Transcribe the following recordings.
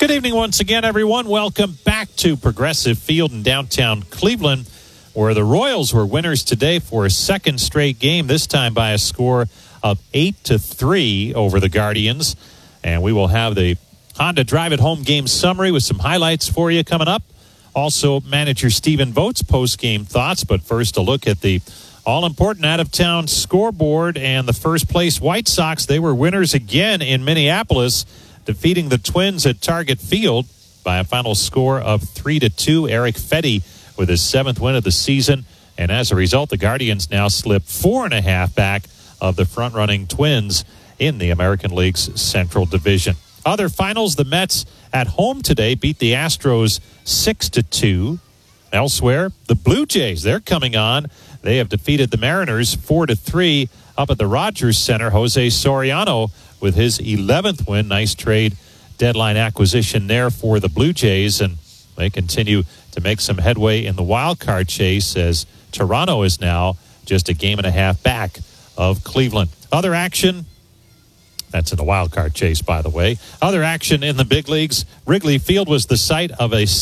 Good evening once again, everyone. Welcome back to Progressive Field in downtown Cleveland, where the Royals were winners today for a second straight game, this time by a score of 8-3 over the Guardians. And we will have the Honda Drive It Home game summary with some highlights for you coming up. Also, manager Stephen Vogt's post-game thoughts. But first, a look at the all-important out-of-town scoreboard and the first-place White Sox. They were winners again in Minneapolis, defeating the Twins at Target Field by a final score of 3-2. Eric Fedde with his 7th win of the season. And as a result, the Guardians now slip 4.5 back of the front-running Twins in the American League's Central Division. Other finals, the Mets at home today beat the Astros 6-2. Elsewhere, the Blue Jays, they're coming on. They have defeated the Mariners 4-3 up at the Rogers Center. Jose Soriano with his 11th win. Nice trade deadline acquisition there for the Blue Jays, and they continue to make some headway in the wild card chase as Toronto is now just a game and a half back of Cleveland. Other action, that's in the wild card chase, by the way. Other action in the big leagues, Wrigley Field was the site of a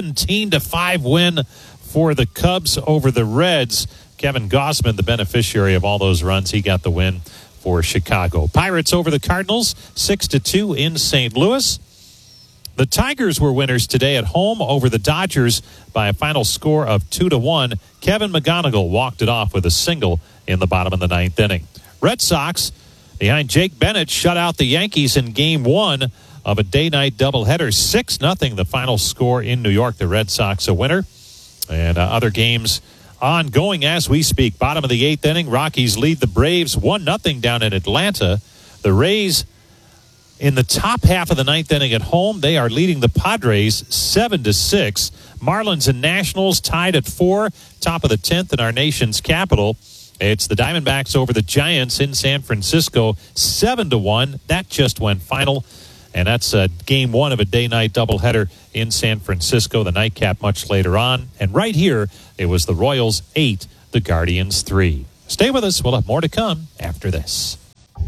17-5 win for the Cubs over the Reds. Kevin Gausman, the beneficiary of all those runs, he got the win for Chicago. Pirates over the Cardinals, 6-2 in St. Louis. The Tigers were winners today at home over the Dodgers by a final score of 2-1. Kevin McGonigal walked it off with a single in the bottom of the 9th inning. Red Sox, behind Jake Bennett, shut out the Yankees in Game 1 of a day-night doubleheader. 6-0 the final score in New York. The Red Sox a winner. And other games ongoing as we speak. Bottom of the 8th inning, Rockies lead the Braves 1-0 down in Atlanta. The Rays in the top half of the 9th inning at home, they are leading the Padres 7-6. Marlins and Nationals tied at 4, top of the 10th in our nation's capital. It's the Diamondbacks over the Giants in San Francisco, 7-1. That just went final. And that's Game 1 of a day-night doubleheader in San Francisco. The nightcap much later on. And right here, it was the Royals 8, the Guardians 3. Stay with us. We'll have more to come after this.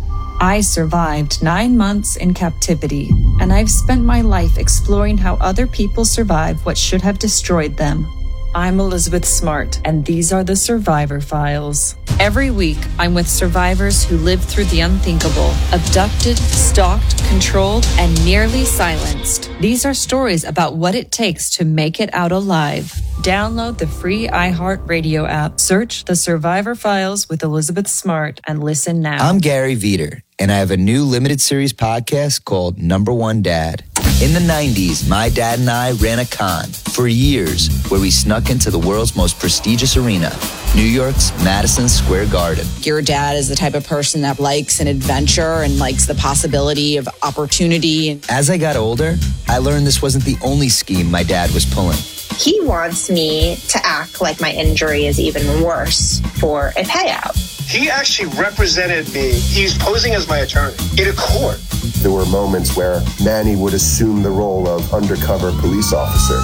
I survived 9 months in captivity, and I've spent my life exploring how other people survive what should have destroyed them. I'm Elizabeth Smart, and these are the Survivor Files. Every week, I'm with survivors who lived through the unthinkable, abducted, stalked, controlled, and nearly silenced. These are stories about what it takes to make it out alive. Download the free iHeartRadio app, search the Survivor Files with Elizabeth Smart, and listen now. I'm Gary Veter, and I have a new limited series podcast called Number One Dad. In the 90s, my dad and I ran a con for years where we snuck into the world's most prestigious arena, New York's Madison Square Garden. Your dad is the type of person that likes an adventure and likes the possibility of opportunity. As I got older, I learned this wasn't the only scheme my dad was pulling. He wants me to act like my injury is even worse for a payout. He actually represented me. He's posing as my attorney in a court. There were moments where Manny would assume the role of undercover police officer.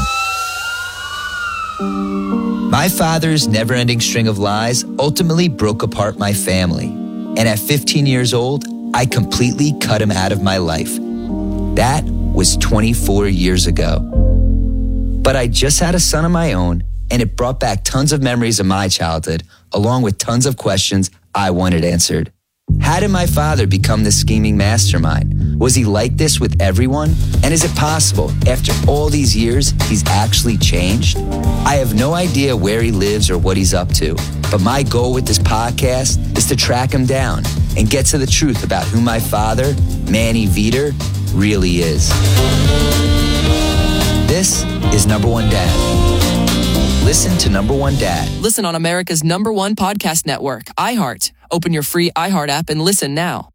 My father's never-ending string of lies ultimately broke apart my family. And at 15 years old, I completely cut him out of my life. That was 24 years ago. But I just had a son of my own, and it brought back tons of memories of my childhood, along with tons of questions I wanted answered. How did my father become this scheming mastermind? Was he like this with everyone? And is it possible, after all these years, he's actually changed? I have no idea where he lives or what he's up to, but my goal with this podcast is to track him down and get to the truth about who my father, Manny Veter, really is. This is Number One Dad. Listen to Number One Dad. Listen on America's #1 podcast network, iHeart. Open your free iHeart app and listen now.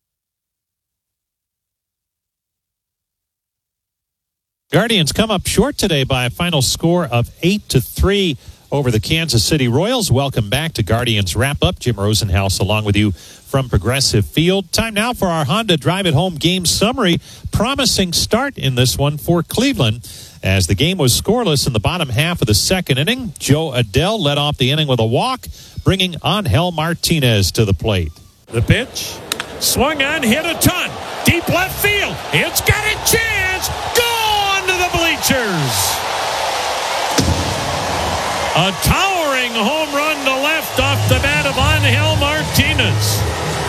Guardians come up short today by a final score of 8-3 over the Kansas City Royals. Welcome back to Guardians Wrap-Up. Jim Rosenhaus along with you from Progressive Field. Time now for our Honda Drive It Home game summary. Promising start in this one for Cleveland as the game was scoreless in the bottom half of the second inning. Joe Adell led off the inning with a walk, bringing Angel Martinez to the plate. The pitch, swung on, hit a ton. Deep left field. It's got a chance. Goal! A towering home run to left off the bat of Angel Martinez.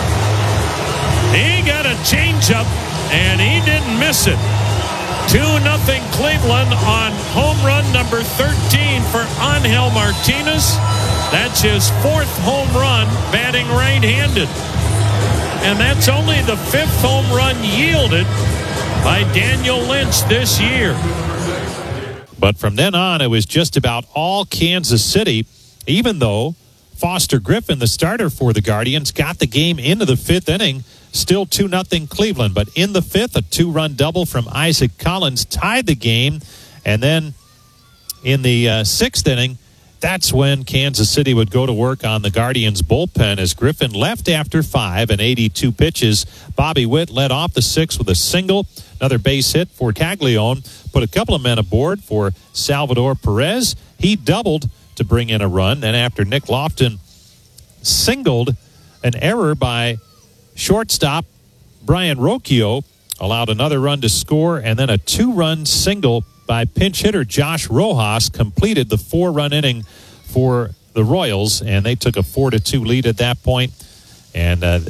He got a changeup, and he didn't miss it. 2-0 Cleveland on home run number 13 for Angel Martinez. That's his 4th home run batting right-handed. And that's only the 5th home run yielded by Daniel Lynch this year. But from then on, it was just about all Kansas City, even though Foster Griffin, the starter for the Guardians, got the game into the 5th inning. Still 2-0 Cleveland. But in the 5th, a 2-run double from Isaac Collins tied the game. And then in the 6th inning, that's when Kansas City would go to work on the Guardians' bullpen as Griffin left after 5 and 82 pitches. Bobby Witt led off the 6th with a single. Another base hit for Caglione. Put a couple of men aboard for Salvador Perez. He doubled to bring in a run. Then after Nick Lofton singled, an error by shortstop Brian Rocchio allowed another run to score, and then a 2-run single by pinch hitter Josh Rojas completed the 4-run inning for the Royals, and they took a 4-2 lead at that point. And, a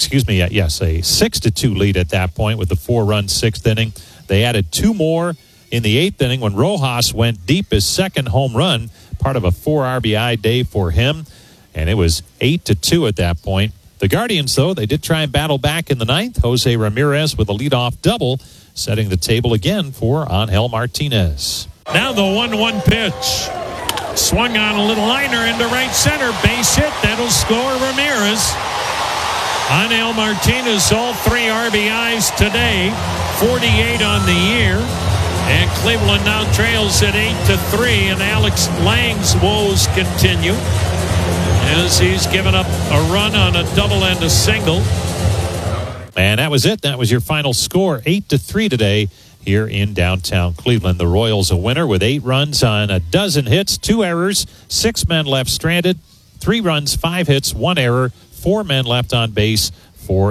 6-2 lead at that point with the 4-run 6th inning. They added 2 more in the 8th inning when Rojas went deep, his 2nd home run, part of a 4 RBI day for him. And it was 8-2 at that point. The Guardians, though, they did try and battle back in the 9th. Jose Ramirez with a leadoff double, setting the table again for Angel Martinez. Now the 1-1 pitch. Swung on a little liner into right center. Base hit. That'll score Ramirez. Angel Martinez, all 3 RBIs today. 48 on the year. And Cleveland now trails at 8-3. And Alex Lang's woes continue as he's given up a run on a double and a single. And that was it. That was your final score, 8-3 today here in downtown Cleveland. The Royals a winner with 8 runs on a dozen hits, 2 errors, 6 men left stranded, 3 runs, 5 hits, 1 error, 4 men left on base